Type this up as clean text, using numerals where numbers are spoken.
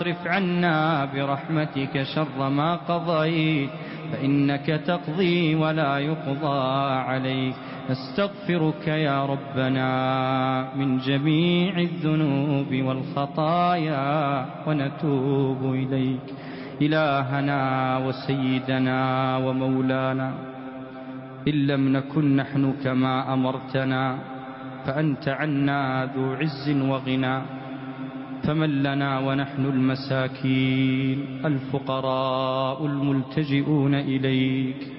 اصرف عنا برحمتك شر ما قضيت فإنك تقضي ولا يقضى عليك. نستغفرك يا ربنا من جميع الذنوب والخطايا ونتوب إليك. إلهنا وسيدنا ومولانا، إن لم نكن نحن كما أمرتنا فأنت عنا ذو عز وغنى، فمن لنا ونحن المساكين الفقراء الملتجئون إليك.